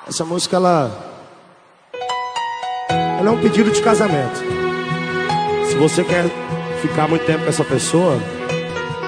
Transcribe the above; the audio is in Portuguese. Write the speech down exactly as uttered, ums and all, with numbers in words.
Essa música, ela, ela é um pedido de casamento. Se você quer ficar muito tempo com essa pessoa,